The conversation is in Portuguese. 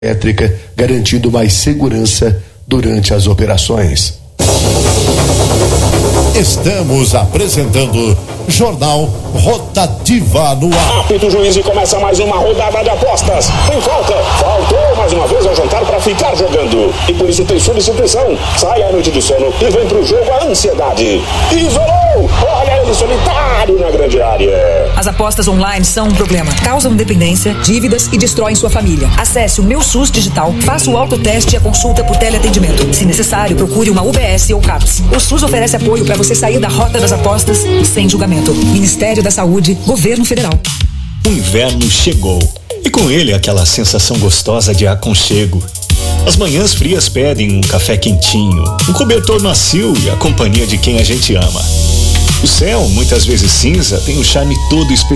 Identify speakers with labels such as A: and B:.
A: elétrica, garantindo mais segurança durante as operações.
B: Estamos apresentando Jornal Rotativa no ar.
C: Apita o juiz e começa mais uma rodada de apostas. Tem falta. Faltou mais uma vez ao jantar para ficar jogando. E por isso tem substituição. Sai à noite de sono e vem pro jogo a ansiedade. Isolou! Olha ele solitário na grande área.
D: As apostas online são um problema. Causam dependência, dívidas e destroem sua família. Acesse o Meu SUS Digital, faça o autoteste e a consulta por teleatendimento. Se necessário, procure uma UBS ou CAPS. O SUS oferece apoio para você sair da rota das apostas sem julgamento. Ministério da Saúde, Governo Federal.
E: O inverno chegou e com ele aquela sensação gostosa de aconchego. As manhãs frias pedem um café quentinho, um cobertor macio e a companhia de quem a gente ama. O céu, muitas vezes cinza, tem um charme todo especial.